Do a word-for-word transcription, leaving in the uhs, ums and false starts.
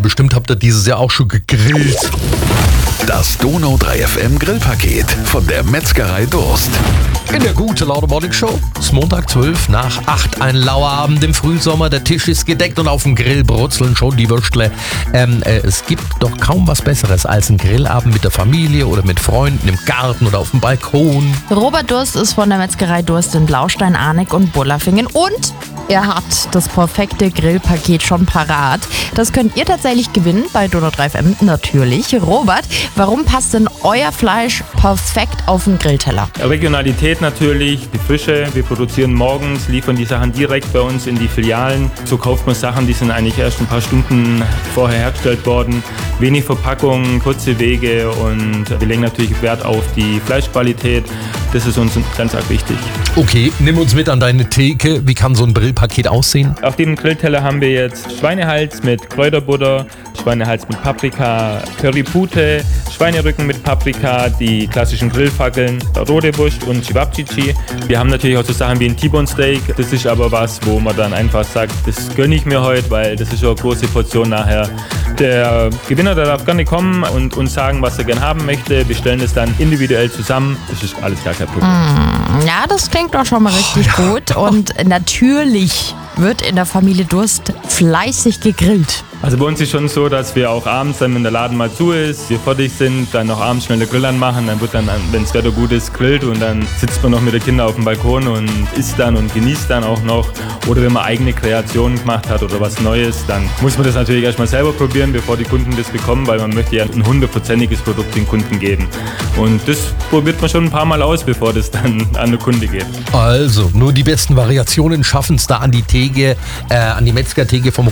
bestimmt habt ihr dieses Jahr auch schon gegrillt. Das Donau drei F M Grillpaket von der Metzgerei Durst. In der Gute Laune Morning Show ist Montag zwölf nach acht, ein lauer Abend im Frühsommer. Der Tisch ist gedeckt und auf dem Grill brutzeln schon die Würstle. Ähm, äh, es gibt doch kaum was Besseres als ein Grillabend mit der Familie oder mit Freunden im Garten oder auf dem Balkon. Robert Durst ist von der Metzgerei Durst in Blaustein, Arneck und Bullerfingen und er hat das perfekte Grillpaket schon parat. Das könnt ihr tatsächlich gewinnen bei Donau drei F M natürlich. Robert, warum passt denn euer Fleisch perfekt auf den Grillteller? Regionalität natürlich, die Frische. Wir produzieren morgens, liefern die Sachen direkt bei uns in die Filialen. So kauft man Sachen, die sind eigentlich erst ein paar Stunden vorher hergestellt worden. Wenig Verpackung, kurze Wege und wir legen natürlich Wert auf die Fleischqualität. Das ist uns ganz arg wichtig. Okay, nimm uns mit an deine Theke. Wie kann so ein Grillpaket aussehen? Auf dem Grillteller haben wir jetzt Schweinehals mit Kräuterbutter, Schweinehals mit Paprika, Currypute, Schweinerücken mit Paprika, die klassischen Grillfackeln, rote Wurst und Cevapcici. Wir haben natürlich auch so Sachen wie ein T-Bone Steak. Das ist aber was, wo man dann einfach sagt, das gönne ich mir heute, weil das ist schon eine große Portion nachher. Der Gewinner, der darf gerne kommen und uns sagen, was er gerne haben möchte. Wir stellen es dann individuell zusammen. Das ist alles gar kein Problem. Mm, ja, das klingt doch schon mal richtig oh, ja. gut. Und natürlich wird in der Familie Durst fleißig gegrillt. Also bei uns ist schon so, dass wir auch abends, dann, wenn der Laden mal zu ist, wir fertig sind, dann noch abends schnell den Grill anmachen. Dann wird dann, wenn das Wetter gut ist, grillt und dann sitzt man noch mit den Kindern auf dem Balkon und isst dann und genießt dann auch noch. Oder wenn man eigene Kreationen gemacht hat oder was Neues, dann muss man das natürlich erstmal selber probieren, bevor die Kunden das bekommen, weil man möchte ja ein hundertprozentiges Produkt den Kunden geben. Und das probiert man schon ein paar Mal aus, bevor das dann an den Kunde geht. Also, nur die besten Variationen schaffen es da an die Theke, äh, an die Metzgertheke vom